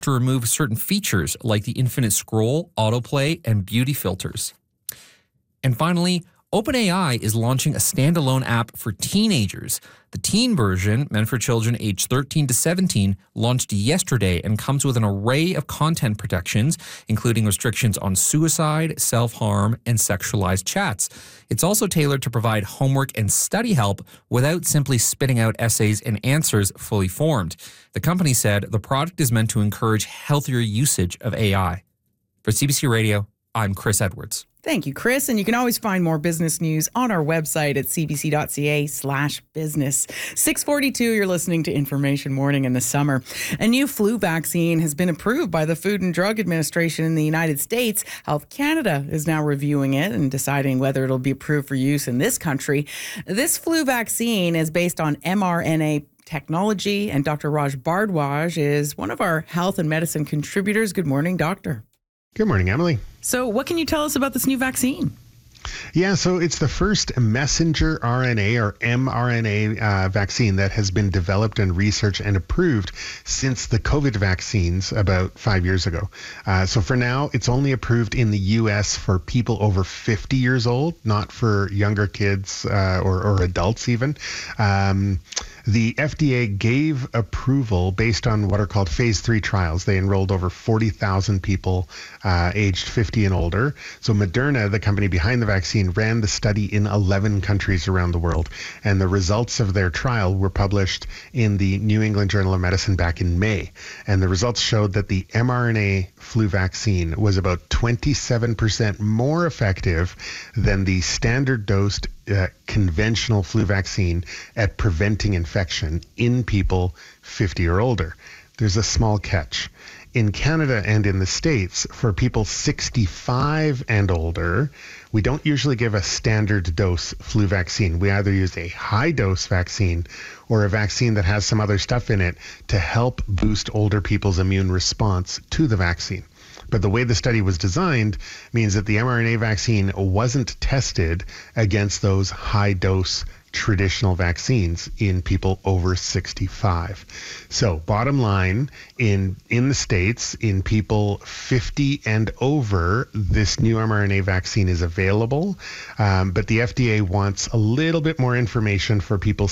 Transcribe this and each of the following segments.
to remove certain features like the infinite scroll, autoplay, and beauty filters. And finally, OpenAI is launching a standalone app for teenagers. The teen version, meant for children aged 13 to 17, launched yesterday and comes with an array of content protections, including restrictions on suicide, self-harm, and sexualized chats. It's also tailored to provide homework and study help without simply spitting out essays and answers fully formed. The company said the product is meant to encourage healthier usage of AI. For CBC Radio, I'm Chris Edwards. Thank you, Chris. And you can always find more business news on our website at cbc.ca/business. 6:42, you're listening to Information Morning in the summer. A new flu vaccine has been approved by the Food and Drug Administration in the United States. Health Canada is now reviewing it and deciding whether it'll be approved for use in this country. This flu vaccine is based on mRNA technology, and Dr. Raj Bhardwaj is one of our health and medicine contributors. Good morning, doctor. Good morning, Emily. So what can you tell us about this new vaccine? Yeah, so it's the first messenger RNA or mRNA vaccine that has been developed and researched and approved since the COVID vaccines about 5 years ago. So for now, it's only approved in the U.S. for people over 50 years old, not for younger kids or adults even. The FDA gave approval based on what are called phase 3 trials. They enrolled over 40,000 people aged 50 and older. So Moderna, the company behind the vaccine, ran the study in 11 countries around the world. And the results of their trial were published in the New England Journal of Medicine back in May. And the results showed that the mRNA flu vaccine was about 27% more effective than the standard dosed conventional flu vaccine at preventing infection in people 50 or older. There's a small catch. In Canada and in the States, for people 65 and older, we don't usually give a standard dose flu vaccine. We either use a high dose vaccine or a vaccine that has some other stuff in it to help boost older people's immune response to the vaccine. But the way the study was designed means that the mRNA vaccine wasn't tested against those high-dose traditional vaccines in people over 65. So bottom line, in the States, in people 50 and over, this new mRNA vaccine is available. But the FDA wants a little bit more information for people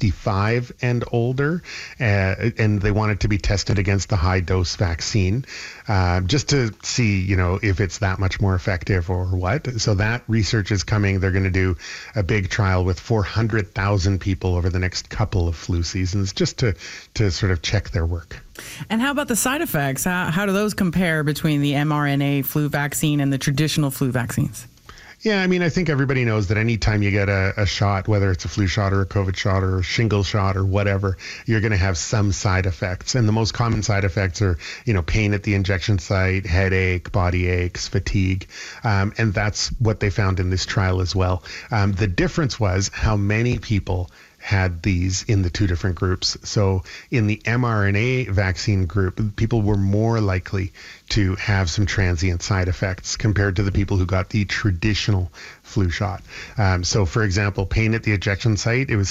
65 and older, and they want it to be tested against the high-dose vaccine, just to see, if it's that much more effective or what. So that research is coming. They're going to do a big trial with 400,000 people over the next couple of flu seasons, just to sort of check their work. And how about the side effects? How do those compare between the mRNA flu vaccine and the traditional flu vaccines? Yeah, I think everybody knows that anytime you get a shot, whether it's a flu shot or a COVID shot or a shingle shot or whatever, you're going to have some side effects. And the most common side effects are, pain at the injection site, headache, body aches, fatigue. And that's what they found in this trial as well. The difference was how many people had these in the two different groups. So in the mRNA vaccine group, people were more likely to have some transient side effects compared to the people who got the traditional flu shot. So for example, pain at the injection site, it was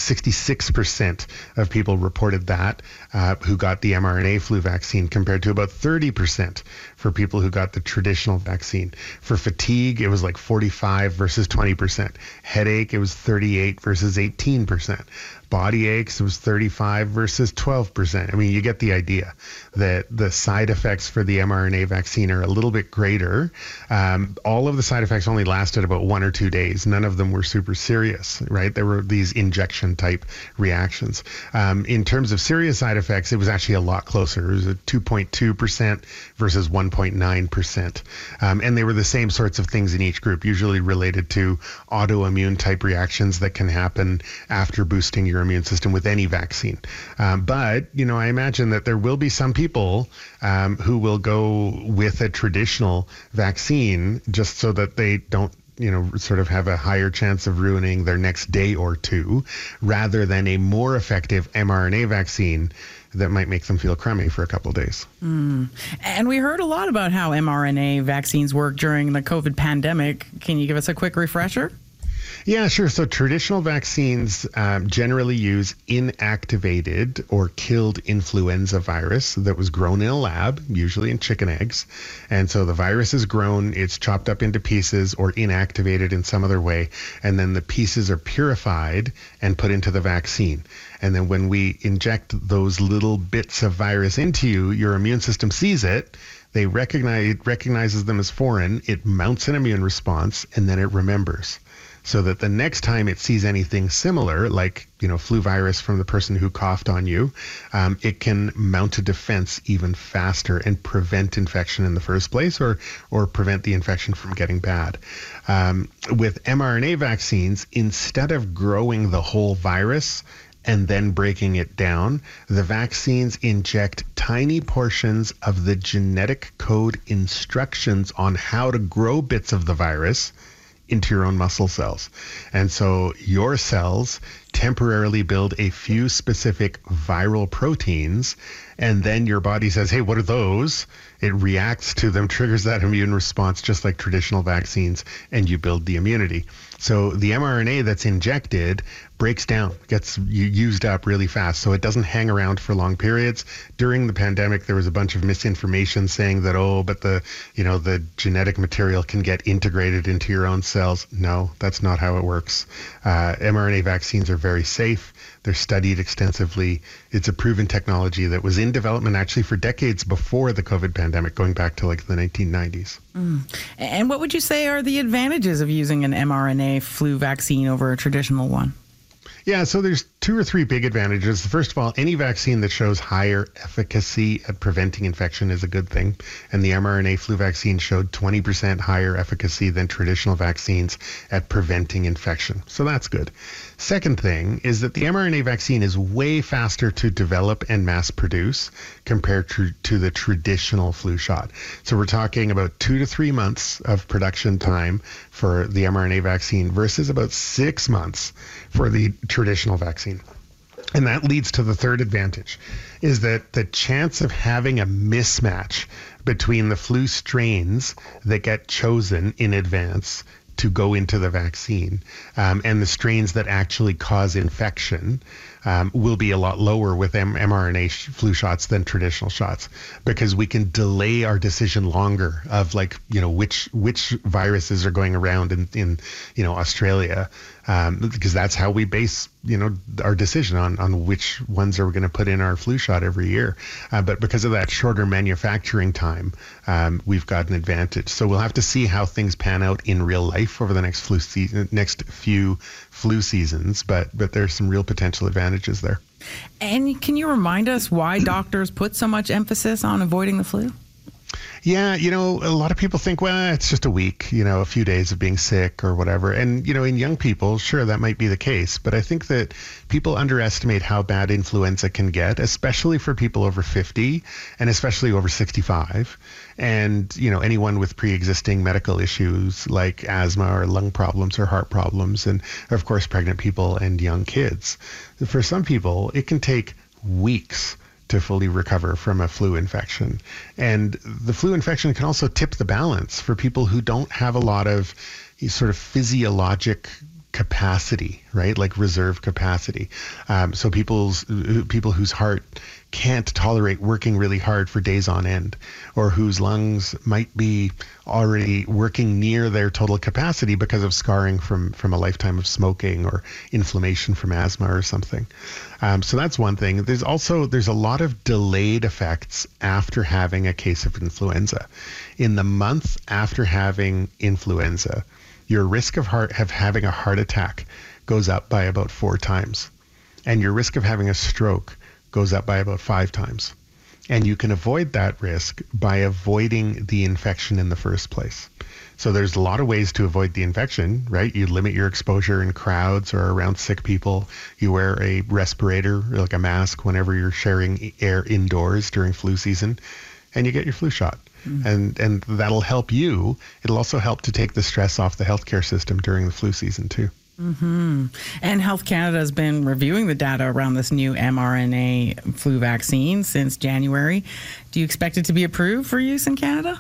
66% of people reported that who got the mRNA flu vaccine compared to about 30% for people who got the traditional vaccine. For fatigue, it was like 45 versus 20%. Headache, it was 38 versus 18%. Body aches, it was 35 versus 12%. You get the idea that the side effects for the mRNA vaccine are a little bit greater. All of the side effects only lasted about 1 or 2 days. None of them were super serious, right? There were these injection type reactions. In terms of serious side effects, it was actually a lot closer. It was a 2.2% versus 1.9%. And they were the same sorts of things in each group, usually related to autoimmune type reactions that can happen after boosting your immune system with any vaccine. But, I imagine that there will be some people who will go with a traditional vaccine just so that they don't sort of have a higher chance of ruining their next day or two, rather than a more effective mRNA vaccine that might make them feel crummy for a couple of days. And we heard a lot about how mRNA vaccines work during the COVID pandemic. Can you give us a quick refresher? Yeah, sure. So traditional vaccines generally use inactivated or killed influenza virus that was grown in a lab, usually in chicken eggs. And so the virus is grown, it's chopped up into pieces or inactivated in some other way. And then the pieces are purified and put into the vaccine. And then when we inject those little bits of virus into you, your immune system sees it. They recognizes them as foreign. It mounts an immune response, and then it remembers. So that the next time it sees anything similar, like, flu virus from the person who coughed on you, it can mount a defense even faster and prevent infection in the first place, or prevent the infection from getting bad. With mRNA vaccines, instead of growing the whole virus and then breaking it down, the vaccines inject tiny portions of the genetic code instructions on how to grow bits of the virus into your own muscle cells. And so your cells temporarily build a few specific viral proteins, and then your body says, hey, what are those? It reacts to them, triggers that immune response just like traditional vaccines, and you build the immunity. So the mRNA that's injected breaks down, gets used up really fast, so it doesn't hang around for long periods. During the pandemic, there was a bunch of misinformation saying that, but the genetic material can get integrated into your own cells. No, that's not how it works. mRNA vaccines are very safe. They're studied extensively. It's a proven technology that was in development actually for decades before the COVID pandemic, going back to like the 1990s. And what would you say are the advantages of using an mRNA flu vaccine over a traditional one? Yeah, so there's 2 or 3 big advantages. First of all, any vaccine that shows higher efficacy at preventing infection is a good thing. And the mRNA flu vaccine showed 20% higher efficacy than traditional vaccines at preventing infection. So that's good. Second thing is that the mRNA vaccine is way faster to develop and mass produce compared to the traditional flu shot. So we're talking about 2 to 3 months of production time for the mRNA vaccine versus about 6 months for the traditional vaccine. And that leads to the third advantage, is that the chance of having a mismatch between the flu strains that get chosen in advance to go into the vaccine and the strains that actually cause infection will be a lot lower with mRNA flu shots than traditional shots, because we can delay our decision longer of which viruses are going around in Australia, because that's how we base our decision on which ones are we going to put in our flu shot every year. But because of that shorter manufacturing time, we've got an advantage. So we'll have to see how things pan out in real life over the next few flu seasons, but there's some real potential advantages there. And can you remind us why doctors put so much emphasis on avoiding the flu? Yeah, a lot of people think, well, it's just a week, a few days of being sick or whatever. And, in young people, sure, that might be the case. But I think that people underestimate how bad influenza can get, especially for people over 50 and especially over 65. And, anyone with pre-existing medical issues like asthma or lung problems or heart problems, and of course, pregnant people and young kids. For some people, it can take weeks to fully recover from a flu infection. And the flu infection can also tip the balance for people who don't have a lot of sort of physiologic capacity, right? Like reserve capacity. So people whose heart can't tolerate working really hard for days on end, or whose lungs might be already working near their total capacity because of scarring from a lifetime of smoking or inflammation from asthma or something. So that's one thing. There's a lot of delayed effects after having a case of influenza. In the month after having influenza, your risk of having a heart attack goes up by about 4 times. And your risk of having a stroke goes up by about 5 times. And you can avoid that risk by avoiding the infection in the first place. So there's a lot of ways to avoid the infection, right? You limit your exposure in crowds or around sick people. You wear a respirator, like a mask, whenever you're sharing air indoors during flu season, and you get your flu shot. And that'll help you. It'll also help to take the stress off the healthcare system during the flu season too. Mm-hmm. And Health Canada has been reviewing the data around this new mRNA flu vaccine since January. Do you expect it to be approved for use in Canada?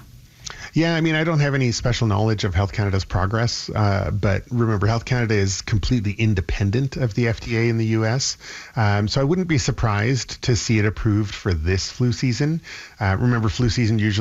Yeah, I mean, I don't have any special knowledge of Health Canada's progress, but remember, Health Canada is completely independent of the FDA in the U.S., so I wouldn't be surprised to see it approved for this flu season. Remember, flu season usually